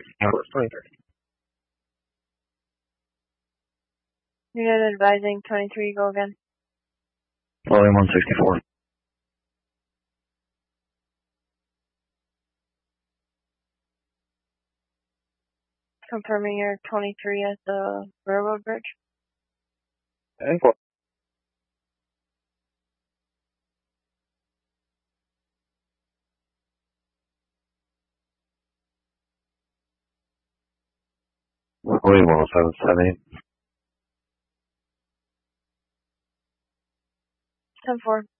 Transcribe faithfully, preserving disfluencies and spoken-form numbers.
Hours twenty-three. Unit advising twenty-three, go again. Volume one sixty-four. Confirming you're twenty-three at the railroad bridge. And Volume one oh seven seventy. ten four.